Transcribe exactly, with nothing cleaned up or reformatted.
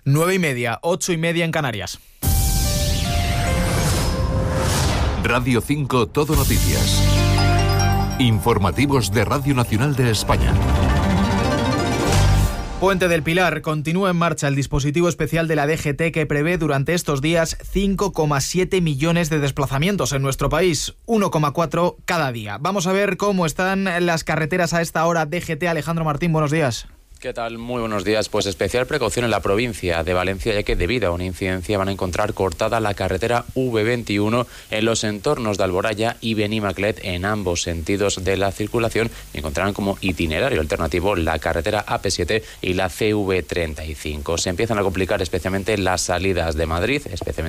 Nueve y media, ocho y media en Canarias. Radio cinco Todo Noticias. Informativos de Radio Nacional de España. Puente del Pilar. Continúa en marcha el dispositivo especial de la D G T que prevé durante estos días cinco coma siete millones de desplazamientos en nuestro país, uno coma cuatro cada día. Vamos a ver cómo están las carreteras a esta hora. D G T, Alejandro Martín, buenos días. ¿Qué tal? Muy buenos días. Pues especial precaución en la provincia de Valencia, ya que debido a una incidencia van a encontrar cortada la carretera V veintiuno en los entornos de Alboraya y Benimaclet en ambos sentidos de la circulación. Encontrarán como itinerario alternativo la carretera A P siete y la C V treinta y cinco. Se empiezan a complicar especialmente las salidas de Madrid, especialmente